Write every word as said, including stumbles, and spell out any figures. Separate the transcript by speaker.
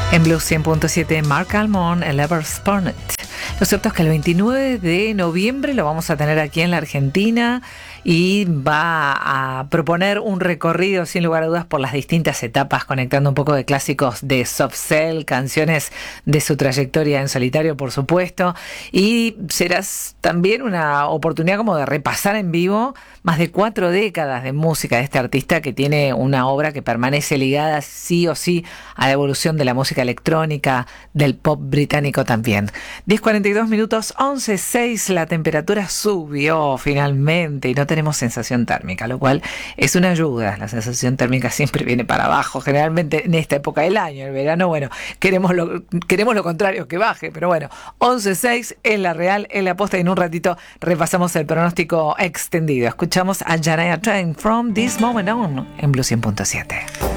Speaker 1: En Blues cien punto siete, Mark Almond, El Eversport. Lo cierto es que el veintinueve de noviembre lo vamos a tener aquí en la Argentina y va a proponer un recorrido sin lugar a dudas por las distintas etapas, conectando un poco de clásicos de Soft Cell, canciones de su trayectoria en solitario, por supuesto, y será también una oportunidad como de repasar en vivo más de cuatro décadas de música de este artista, que tiene una obra que permanece ligada sí o sí a la evolución de la música electrónica, del pop británico también. diez cuarenta y dos minutos, once seis, la temperatura subió finalmente y no tenemos sensación térmica, lo cual es una ayuda. La sensación térmica siempre viene para abajo, generalmente en esta época del año. El verano, bueno, queremos lo, queremos lo contrario, que baje, pero bueno, once seis es la real, es la posta, y en un ratito repasamos el pronóstico extendido. Escuchamos a Shania Twain, From This Moment On, en Blues cien punto siete.